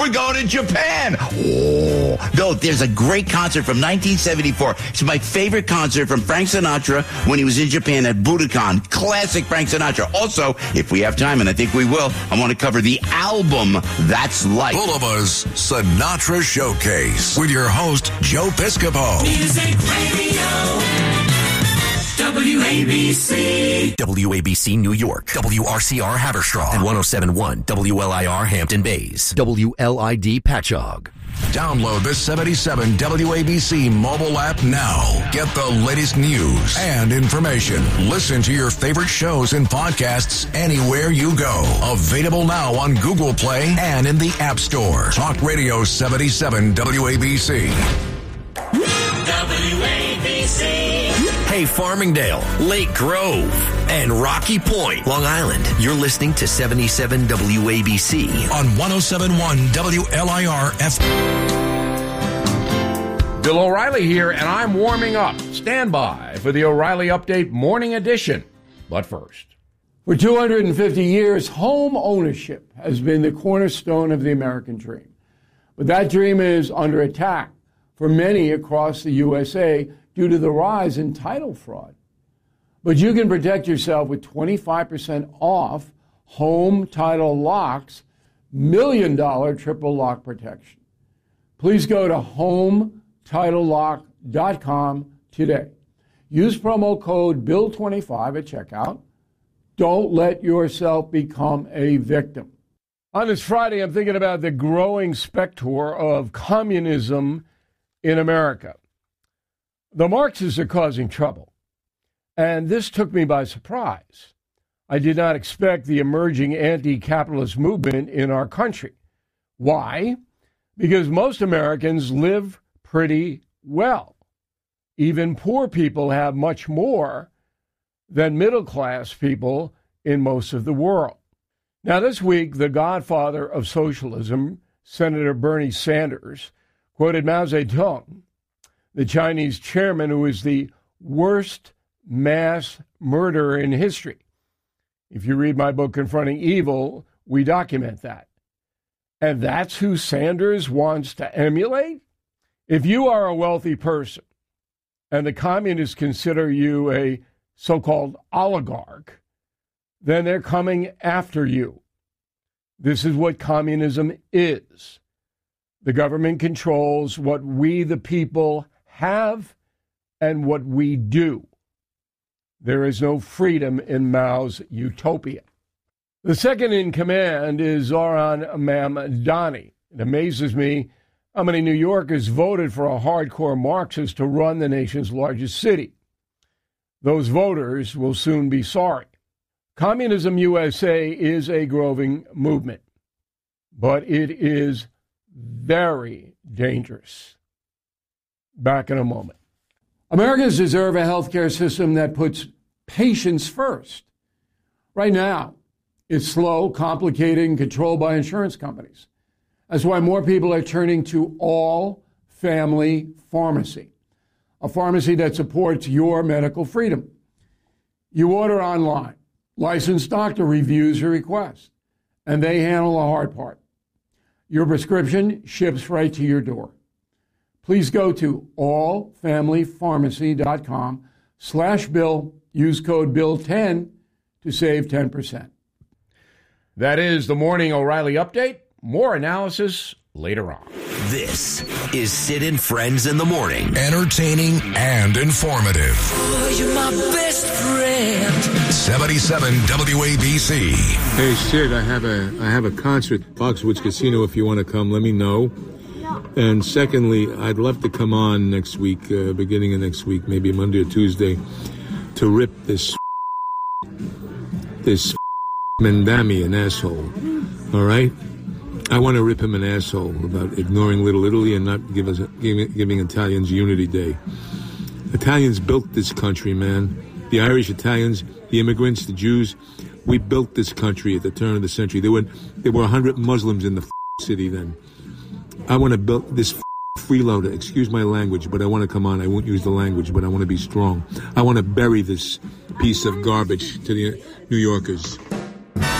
We're going to Japan. Oh, no, there's a great concert from 1974. It's my favorite concert from Frank Sinatra when he was in Japan at Budokan. Classic Frank Sinatra. Also, if we have time, and I think we will, I want to cover the album That's Life. Bulova Sinatra Showcase with your host, Joe Piscopo. Music Radio. WABC. WABC New York. WRCR Haverstraw. And 107.1 WLIR Hampton Bays. WLID Patchogue. Download the 77 WABC mobile app now. Get the latest news and information. Listen to your favorite shows and podcasts anywhere you go. Available now on Google Play and in the App Store. Talk Radio 77 WABC. WABC. Hey, Farmingdale, Lake Grove, and Rocky Point, Long Island. You're listening to 77 WABC on 107.1 WLIR FM. Bill O'Reilly here, and I'm warming up. Stand by for the O'Reilly Update Morning Edition. But first. For 250 years, home ownership has been the cornerstone of the American dream. But that dream is under attack for many across the USA due to the rise in title fraud. But you can protect yourself with 25% off Home Title Lock's $1 million triple lock protection. Please go to HomeTitleLock.com today. Use promo code BILL25 at checkout. Don't let yourself become a victim. On this Friday, I'm thinking about the growing specter of communism in America. The Marxists are causing trouble, and this took me by surprise. I did not expect the emerging anti-capitalist movement in our country. Why? Because most Americans live pretty well. Even poor people have much more than middle-class people in most of the world. Now, this week, the godfather of socialism, Senator Bernie Sanders, quoted Mao Zedong, the Chinese chairman who is the worst mass murderer in history. If you read my book, Confronting Evil, we document that. And that's who Sanders wants to emulate? If you are a wealthy person and the communists consider you a so-called oligarch, then they're coming after you. This is what communism is. The government controls what we, the people, have and what we do. There is no freedom in Mao's utopia. The second in command is Zohran Mamdani. It amazes me how many New Yorkers voted for a hardcore Marxist to run the nation's largest city. Those voters will soon be sorry. Communism USA is a growing movement, but it is very dangerous. Back in a moment. Americans deserve a healthcare system that puts patients first. Right now, it's slow, complicated, and controlled by insurance companies. That's why more people are turning to All Family Pharmacy, a pharmacy that supports your medical freedom. You order online, licensed doctor reviews your request, and they handle the hard part. Your prescription ships right to your door. Please go to allfamilypharmacy.com/bill. Use code BILL10 to save 10%. That is the Morning O'Reilly Update. More analysis later on. This is Sid and Friends in the Morning. Entertaining and informative. Oh, you're my best friend. 77 WABC. Hey, Sid, I have a concert at Foxwoods Casino. If you want to come, let me know. And secondly, I'd love to come on next week, beginning of next week, maybe Monday or Tuesday, to rip this Mandami an asshole. All right? I want to rip him an asshole about ignoring Little Italy and not giving Italians Unity Day. Italians built this country, man. The Irish Italians, the immigrants, the Jews, we built this country at the turn of the century. There were 100 Muslims in the city then. I want to build this freeloader. Excuse my language, but I want to come on. I won't use the language, but I want to be strong. I want to bury this piece of garbage to the New Yorkers.